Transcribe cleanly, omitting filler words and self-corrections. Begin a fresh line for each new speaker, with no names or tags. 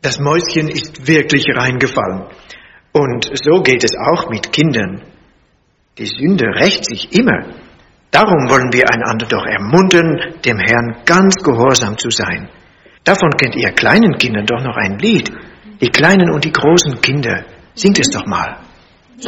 Das Mäuschen ist wirklich reingefallen. Und so geht es auch mit Kindern. Die Sünde rächt sich immer. Darum wollen wir einander doch ermuntern, dem Herrn ganz gehorsam zu sein. Davon kennt ihr kleinen Kindern doch noch ein Lied. Die kleinen und die großen Kinder. Singt es doch mal.